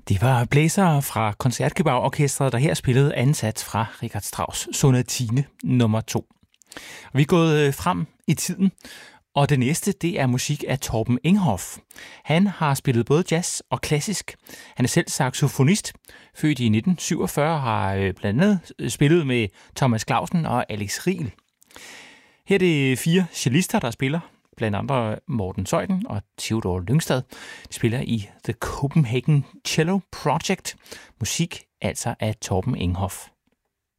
Det var blæsere fra Koncertgebouw-orkestret, der her spillede anden sats fra Richard Strauss' Sonatine nummer 2. Vi er gået frem i tiden, og det næste, det er musik af Torben Enghoff. Han har spillet både jazz og klassisk. Han er selv saxofonist, født i 1947, har blandt andet spillet med Thomas Clausen og Alex Riel. Her er det 4 cellister, der spiller, blandt andre Morten Zeuthen og Theodor Lyngstad. De spiller i The Copenhagen Cello Project. Musik altså af Torben Enghoff.